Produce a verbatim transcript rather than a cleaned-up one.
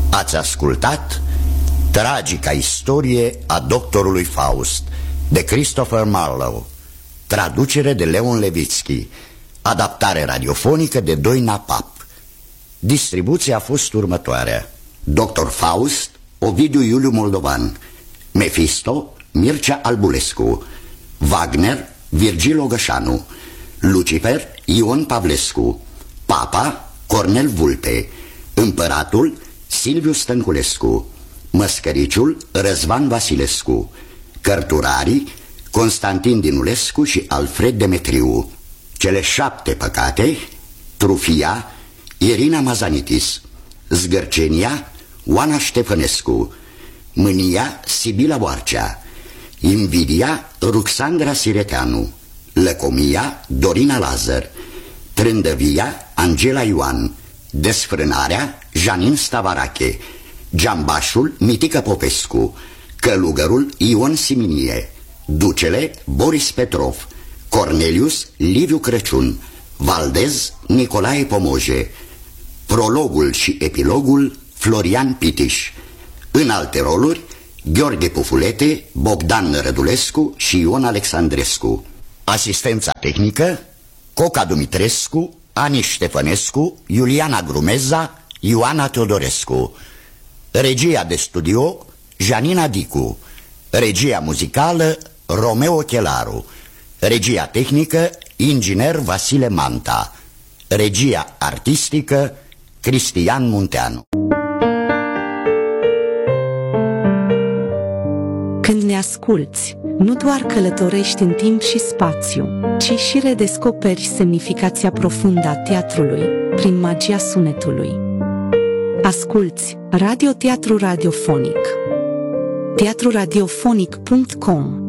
Ați ascultat Tragica istorie a doctorului Faust de Christopher Marlowe, traducere de Leon Levitsky, adaptare radiofonică de Doina Pap. Distribuția a fost următoarea: doctor Faust, Ovidiu Iuliu Moldovan; Mefisto, Mircea Albulescu; Wagner, Virgil Ogășanu; Lucifer, Ion Pavlescu; Papa, Cornel Vulpe; Împăratul, Silviu Stănculescu; Măscăriciul, Răzvan Vasilescu; Cărturarii, Constantin Dinulescu și Alfred Demetriu; Cele șapte păcate, Trufia, Irina Mazanitis; Zgârcenia, Oana Ștefănescu; Mânia, Sibila Boarcea; Invidia, Ruxandra Sireteanu; Lăcomia, Dorina Lazar; Trândăvia, Angela Ioan; Desfrânarea, Janin Stavarache; Geambașul, Mitică Popescu; Călugărul, Ion Siminie; Ducele, Boris Petrov; Cornelius, Liviu Crăciun; Valdez, Nicolae Pomoje; Prologul și epilogul, Florian Pitiș. În alte roluri, Gheorghe Pufulete, Bogdan Rădulescu și Ion Alexandrescu. Asistența tehnică, Coca Dumitrescu, Ani Ștefănescu, Iuliana Grumeza, Ioana Teodorescu. Regia de studio, Janina Dicu. Regia muzicală, Romeo Chelaru. Regia tehnică, inginer Vasile Manta. Regia artistică, Cristian Munteanu. Când ne asculți, nu doar călătorești în timp și spațiu, ci și redescoperi semnificația profundă a teatrului prin magia sunetului. Asculți Radio Teatru Radiofonic. teatru radiofonic punct com